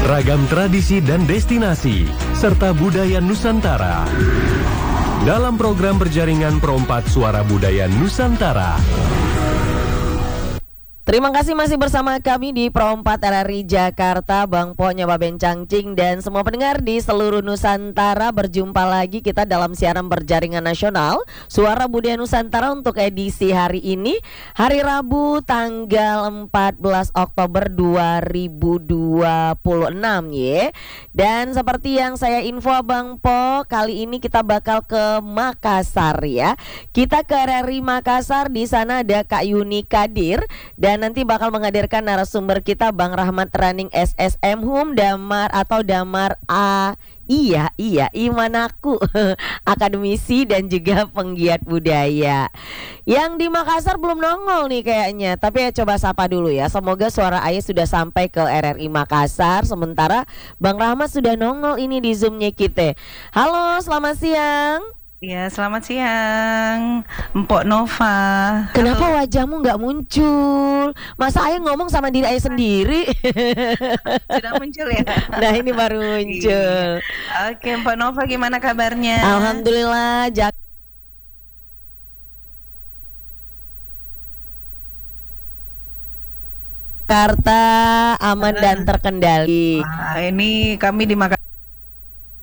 ragam tradisi dan destinasi, serta budaya Nusantara. Dalam program berjaringan Pro4 Suara Budaya Nusantara. Terima kasih masih bersama kami di Pro4 RRI Jakarta, Bang Po, Nyoba Bencangcing, dan semua pendengar di seluruh Nusantara. Berjumpa lagi kita dalam siaran berjaringan nasional Suara Budaya Nusantara untuk edisi hari ini, hari Rabu tanggal 14 Oktober 2026 ya. Dan seperti yang saya info Bang Po, kali ini kita bakal ke Makassar ya. Kita ke RRI Makassar, di sana ada Kak Yuni Kadir, dan nanti bakal menghadirkan narasumber kita Bang Rahmat Raning SSM Hum Damar atau Damar A. Iya Imanaku akademisi dan juga penggiat budaya yang di Makassar belum nongol nih kayaknya. Tapi ya coba sapa dulu ya. Semoga suara Ayah sudah sampai ke RRI Makassar. Sementara Bang Rahmat sudah nongol ini di Zoom-nya kita. Halo, selamat siang. Ya, selamat siang, Mpok Nova. Kenapa wajahmu nggak muncul? Masa Ayah ngomong sama diri Ayah sendiri? Sudah muncul ya? Nah, ini baru muncul. Oke, Mpok Nova gimana kabarnya? Alhamdulillah, Jakarta aman dan terkendali. Ini kami di Makassar